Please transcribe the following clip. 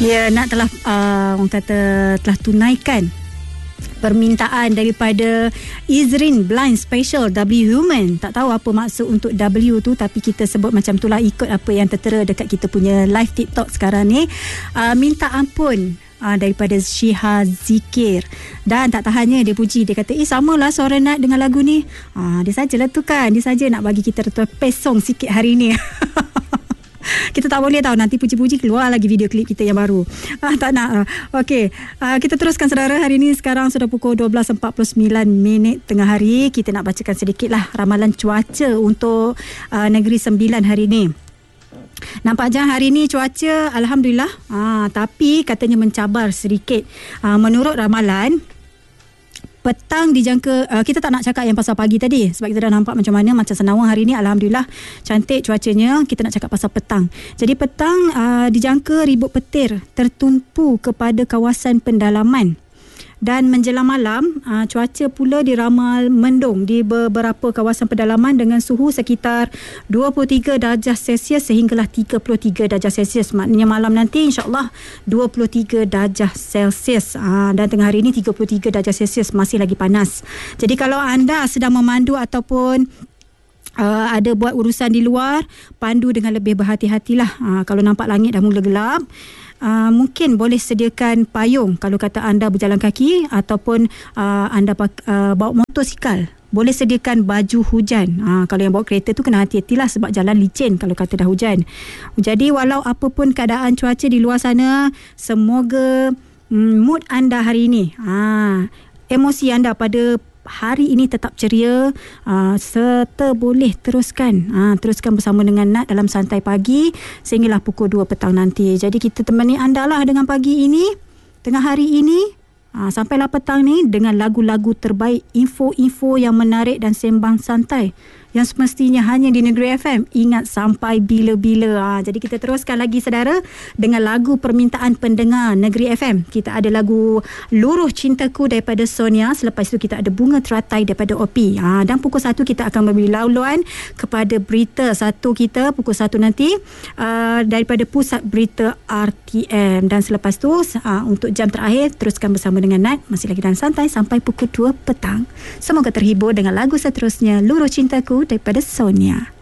Ya, Nat telah orang kata telah tunaikan permintaan daripada Izrin Blind Special W Human. Tak tahu apa maksud untuk W tu, tapi kita sebut macam itulah ikut apa yang tertera dekat kita punya live TikTok sekarang ni. Minta ampun daripada Syiha Zikir. Dan tak tahannya dia puji, dia kata samalah suara Nat dengan lagu ni. Dia sajalah tu kan, dia saja nak bagi kita terpesong sikit hari ni. Kita tak boleh tahu, nanti puji-puji keluar lagi video klip kita yang baru. Tak nak. Okey, kita teruskan saudara. Hari ini sekarang sudah pukul 12.49 tengah hari. Kita nak bacakan sedikit lah ramalan cuaca untuk Negeri Sembilan hari ini. Nampaknya hari ini cuaca Alhamdulillah, tapi katanya mencabar sedikit. Menurut ramalan, petang dijangka, kita tak nak cakap yang pasal pagi tadi sebab kita dah nampak macam mana macam Senawang hari ni. Alhamdulillah cantik cuacanya. Kita nak cakap pasal petang. Jadi petang dijangka ribut petir tertumpu kepada kawasan pendalaman. Dan menjelang malam, cuaca pula diramal mendung di beberapa kawasan pedalaman dengan suhu sekitar 23 darjah Celsius sehinggalah 33 darjah Celsius. Maknanya malam nanti insyaAllah 23 darjah Celsius. Dan tengah hari ini 33 darjah Celsius, masih lagi panas. Jadi kalau anda sedang memandu ataupun ada buat urusan di luar, pandu dengan lebih berhati-hatilah. Kalau nampak langit dah mula gelap, mungkin boleh sediakan payung kalau kata anda berjalan kaki, ataupun anda bawa motosikal, boleh sediakan baju hujan. Kalau yang bawa kereta tu kena hati-hatilah sebab jalan licin kalau kata dah hujan. Jadi walau apapun keadaan cuaca di luar sana, semoga mood anda hari ini, emosi anda pada hari ini tetap ceria, serta boleh teruskan bersama dengan Nat dalam Santai Pagi sehinggalah pukul 2 petang nanti. Jadi kita temani anda lah dengan pagi ini, tengah hari ini, sampailah petang ni dengan lagu-lagu terbaik, info-info yang menarik dan sembang santai yang semestinya hanya di Negeri FM. Ingat, sampai bila-bila. Jadi kita teruskan lagi saudara dengan lagu permintaan pendengar Negeri FM. Kita ada lagu Luruh Cintaku daripada Sonia. Selepas itu kita ada Bunga Teratai daripada Opi. Dan pukul 1 kita akan memberi laluan kepada berita satu kita pukul 1 nanti daripada Pusat Berita RTM. Dan selepas tu untuk jam terakhir teruskan bersama dengan Nat, masih lagi dalam Santai sampai pukul 2 petang. Semoga terhibur dengan lagu seterusnya, Luruh Cintaku daripada Sonia.